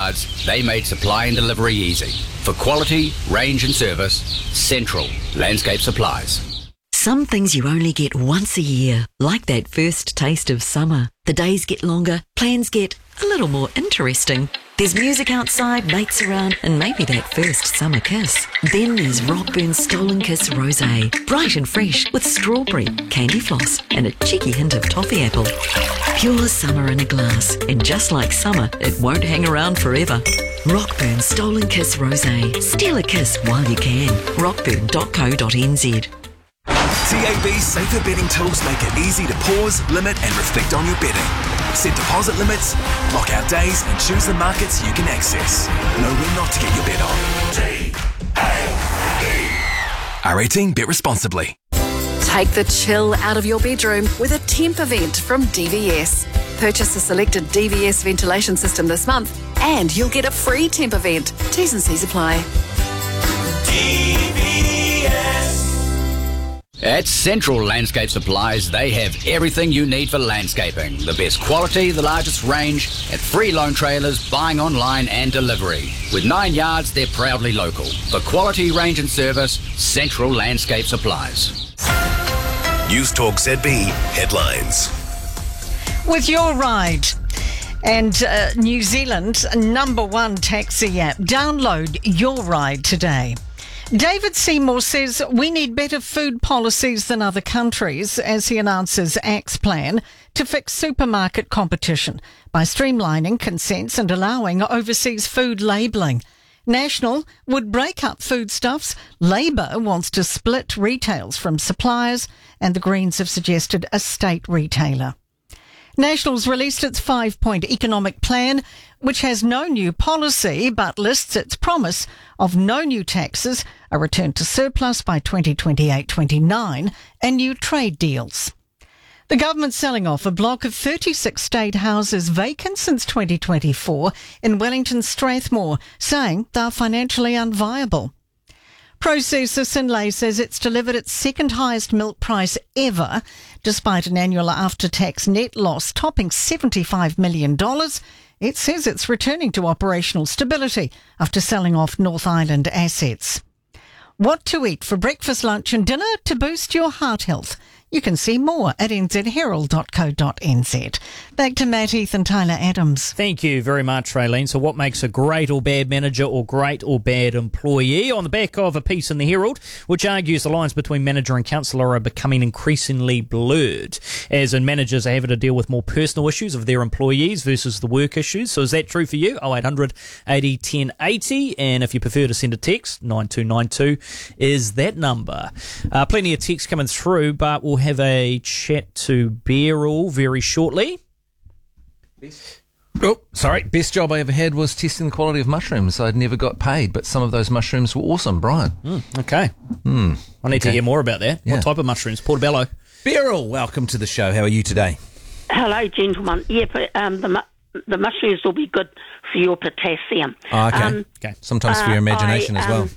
yards, they made supply and delivery easy. For quality, range and service, Central Landscape Supplies. Some things you only get once a year, like that first taste of summer. The days get longer, plans get a little more interesting. There's music outside, mates around, and maybe that first summer kiss. Then there's Rockburn's Stolen Kiss Rosé, bright and fresh with strawberry, candy floss, and a cheeky hint of toffee apple. Pure summer in a glass, and just like summer, it won't hang around forever. Rockburn's Stolen Kiss Rosé. Steal a kiss while you can. rockburn.co.nz. TAB's safer betting tools make it easy to pause, limit and reflect on your betting. Set deposit limits, lock out days and choose the markets you can access. Know when not to get your bet on. R18, bet responsibly. Take the chill out of your bedroom with a temp event from DVS. Purchase a selected DVS ventilation system this month and you'll get a free temp event. T's and C's apply. At Central Landscape Supplies, they have everything you need for landscaping. The best quality, the largest range, and free loan trailers, buying online and delivery. With 9 yards, they're proudly local. For quality, range and service, Central Landscape Supplies. News Talk ZB headlines. With Your Ride and New Zealand's #1 taxi app, download Your Ride today. David Seymour says we need better food policies than other countries as he announces ACT's plan to fix supermarket competition by streamlining consents and allowing overseas food labelling. National would break up foodstuffs. Labor wants to split retails from suppliers, and the Greens have suggested a state retailer. National's released its 5-point economic plan, which has no new policy but lists its promise of no new taxes, a return to surplus by 2028-29 and new trade deals. The government's selling off a block of 36 state houses vacant since 2024 in Wellington Strathmore, saying they're financially unviable. Processor Synlait says it's delivered its second highest milk price ever, despite an annual after-tax net loss topping $75 million. It says it's returning to operational stability after selling off North Island assets. What to eat for breakfast, lunch and dinner to boost your heart health? You can see more at nzherald.co.nz. Back to Matt Heath and Tyler Adams. Thank you very much, Raylene. So what makes a great or bad manager or great or bad employee? On the back of a piece in the Herald, which argues the lines between manager and councillor are becoming increasingly blurred, as in managers are having to deal with more personal issues of their employees versus the work issues. So is that true for you? 0800 80 10 80. And if you prefer to send a text, 9292 is that number. Plenty of texts coming through, but we'll have a chat to Beryl very shortly. Oh, sorry. Best job I ever had was testing the quality of mushrooms. I'd never got paid, but some of those mushrooms were awesome, Brian. Okay. I need to hear more about that. Yeah. What type of mushrooms? Portobello. Beryl, welcome to the show. How are you today? Hello, gentlemen. Yeah, but the mushrooms will be good for your potassium. Oh, okay. Okay. Sometimes for your imagination as well.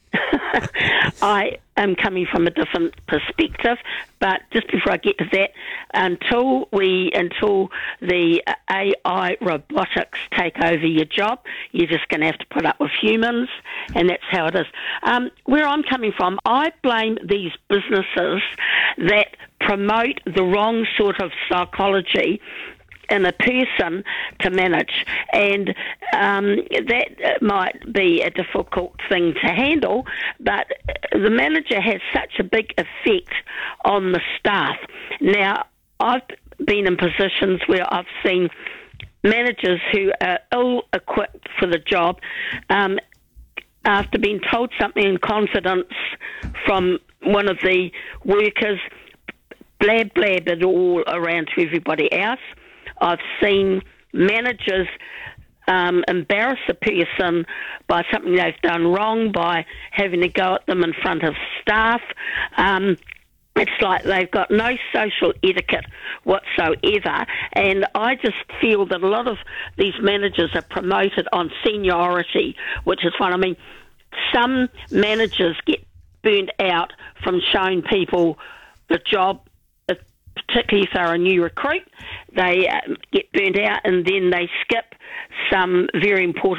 I am coming from a different perspective, but just before I get to that, until the AI robotics take over your job, you're just going to have to put up with humans, and that's how it is. Where I'm coming from, I blame these businesses that promote the wrong sort of psychology in a person to manage, and that might be a difficult thing to handle, but the manager has such a big effect on the staff. Now, I've been in positions where I've seen managers who are ill-equipped for the job after being told something in confidence from one of the workers, blab it all around to everybody else. I've seen managers embarrass a person by something they've done wrong, by having to go at them in front of staff. It's like they've got no social etiquette whatsoever, and I just feel that a lot of these managers are promoted on seniority, which is fine. I mean, some managers get burnt out from showing people the job, particularly if they're a new recruit. They get burnt out and then they skip some very important